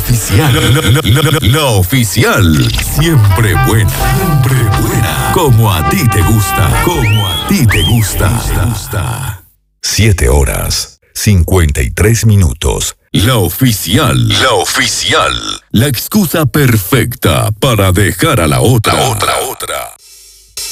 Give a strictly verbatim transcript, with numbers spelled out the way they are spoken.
oficial. La, la, la, la, la oficial. Siempre buena. Siempre buena. Como a ti te gusta. Como a ti te gusta. Siete horas, cincuenta y tres minutos. La oficial. La oficial. La excusa perfecta para dejar a la otra. La otra, otra.